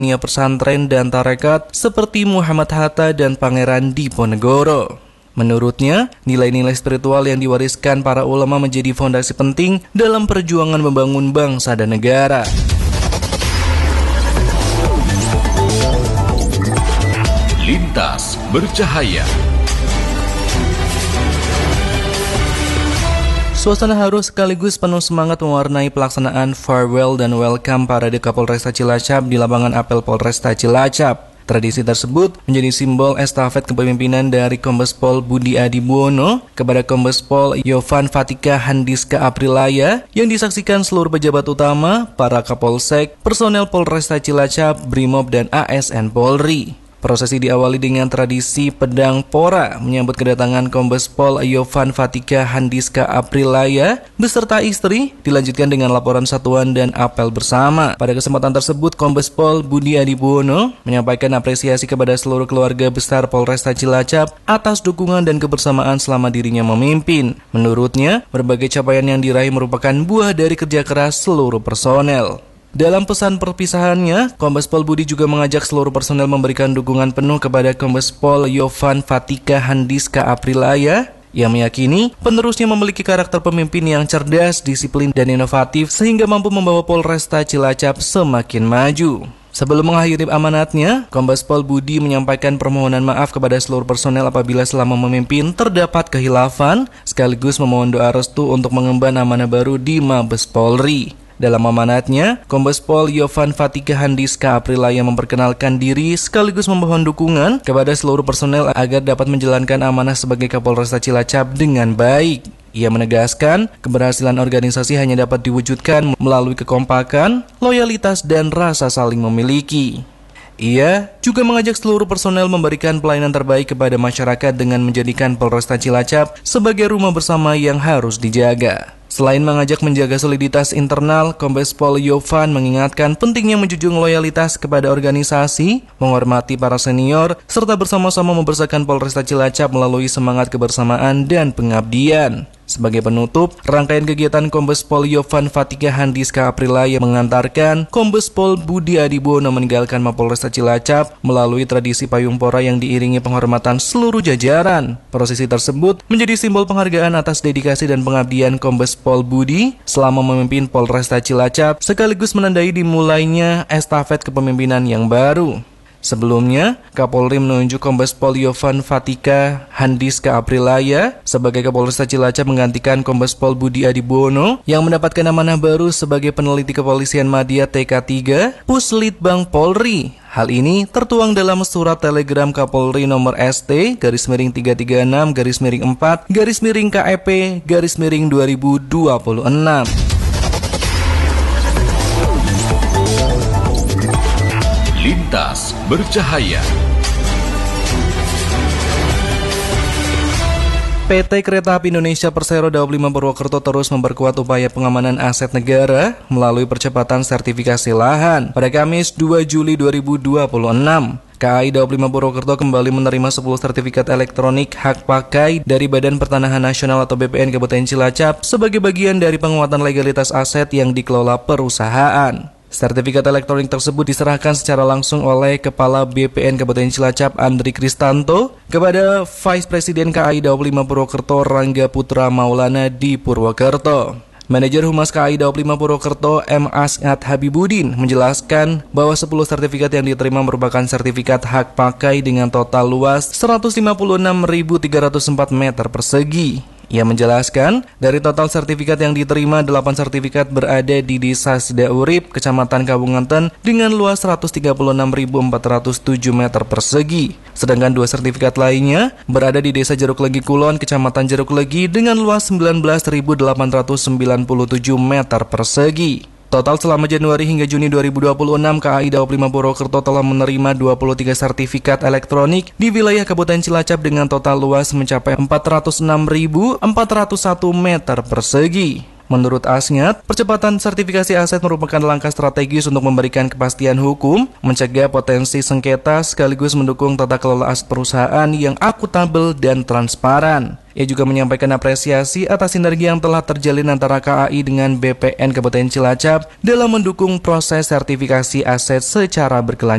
dunia pesantren dan tarekat seperti Muhammad Hatta dan Pangeran Diponegoro. Menurutnya, nilai-nilai spiritual yang diwariskan para ulama menjadi fondasi penting dalam perjuangan membangun bangsa dan negara. Lintas Bercahaya. Suasana haru sekaligus penuh semangat mewarnai pelaksanaan farewell dan welcome parade Kapolresta Cilacap di lapangan apel Polresta Cilacap. Tradisi tersebut menjadi simbol estafet kepemimpinan dari Kombes Pol Budi Adibuono kepada Kombes Pol Yovan Fatika Handiska Aprilaya yang disaksikan seluruh pejabat utama, para Kapolsek, personel Polresta Cilacap, Brimob, dan ASN Polri. Prosesi diawali dengan tradisi pedang pora menyambut kedatangan Kombes Pol Yovan Fatika Handiska Aprilaya beserta istri, dilanjutkan dengan laporan satuan dan apel bersama. Pada kesempatan tersebut, Kombes Pol Budi Adibuono menyampaikan apresiasi kepada seluruh keluarga besar Polresta Cilacap atas dukungan dan kebersamaan selama dirinya memimpin. Menurutnya, berbagai capaian yang diraih merupakan buah dari kerja keras seluruh personel. Dalam pesan perpisahannya, Kombes Pol Budi juga mengajak seluruh personel memberikan dukungan penuh kepada Kombes Pol Yovan Fatika Handiska Aprilaya yang meyakini penerusnya memiliki karakter pemimpin yang cerdas, disiplin, dan inovatif sehingga mampu membawa Polresta Cilacap semakin maju. Sebelum mengakhiri amanatnya, Kombes Pol Budi menyampaikan permohonan maaf kepada seluruh personel apabila selama memimpin terdapat khilafan, sekaligus memohon doa restu untuk mengemban amanah baru di Mabes Polri. Dalam amanatnya, Kombes Pol Yovan Fatika Handiska Aprilaya memperkenalkan diri sekaligus memohon dukungan kepada seluruh personel agar dapat menjalankan amanah sebagai Kapolresta Cilacap dengan baik. Ia menegaskan, keberhasilan organisasi hanya dapat diwujudkan melalui kekompakan, loyalitas, dan rasa saling memiliki. Ia juga mengajak seluruh personel memberikan pelayanan terbaik kepada masyarakat dengan menjadikan Polresta Cilacap sebagai rumah bersama yang harus dijaga. Selain mengajak menjaga soliditas internal, Kombes Pol Yovan mengingatkan pentingnya menjunjung loyalitas kepada organisasi, menghormati para senior, serta bersama-sama membesarkan Polresta Cilacap melalui semangat kebersamaan dan pengabdian. Sebagai penutup, rangkaian kegiatan Kombes Pol Yovan Fatika Handiska Aprilaya mengantarkan Kombes Pol Budi Adibuono meninggalkan Mapolresta Cilacap melalui tradisi payung pora yang diiringi penghormatan seluruh jajaran. Prosesi tersebut menjadi simbol penghargaan atas dedikasi dan pengabdian Kombes Pol Budi selama memimpin Polresta Cilacap, sekaligus menandai dimulainya estafet kepemimpinan yang baru. Sebelumnya, Kapolri menunjuk Kombes Pol Yovan Fatika Handiska Aprilaya sebagai Kapolresta Cilacap menggantikan Kombes Pol Budi Adibuono yang mendapatkan amanah baru sebagai peneliti kepolisian Madya TK3 Puslitbang Polri. Hal ini tertuang dalam surat telegram Kapolri nomor ST-336-4-KEP-2026. Lintas Bercahaya. PT Kereta Api Indonesia Persero Daob 5 Purwokerto terus memperkuat upaya pengamanan aset negara melalui percepatan sertifikasi lahan. Pada Kamis 2 Juli 2026, KAI Daob 5 Purwokerto kembali menerima 10 sertifikat elektronik hak pakai dari Badan Pertanahan Nasional atau BPN Kabupaten Cilacap sebagai bagian dari penguatan legalitas aset yang dikelola perusahaan. Sertifikat elektronik tersebut diserahkan secara langsung oleh Kepala BPN Kabupaten Cilacap Andri Kristanto kepada Vice Presiden KAI Daob 5 Purwokerto Rangga Putra Maulana di Purwokerto. Manajer Humas KAI Daob 5 Purwokerto M. As'ad Habibudin menjelaskan bahwa 10 sertifikat yang diterima merupakan sertifikat hak pakai dengan total luas 156.304 meter persegi. Ia menjelaskan, dari total sertifikat yang diterima, 8 sertifikat berada di Desa Sidaurip, Kecamatan Kabunganten dengan luas 136.407 meter persegi. Sedangkan 2 sertifikat lainnya berada di Desa Jeruk Legi Kulon, Kecamatan Jeruk Legi dengan luas 19.897 meter persegi. Total selama Januari hingga Juni 2026, KAI Daob 5 Purwokerto telah menerima 23 sertifikat elektronik di wilayah Kabupaten Cilacap dengan total luas mencapai 406.401 meter persegi. Menurut Asngat, percepatan sertifikasi aset merupakan langkah strategis untuk memberikan kepastian hukum, mencegah potensi sengketa sekaligus mendukung tata kelola aset perusahaan yang akuntabel dan transparan. Ia juga menyampaikan apresiasi atas sinergi yang telah terjalin antara KAI dengan BPN Kabupaten Cilacap dalam mendukung proses sertifikasi aset secara berkelanjutan.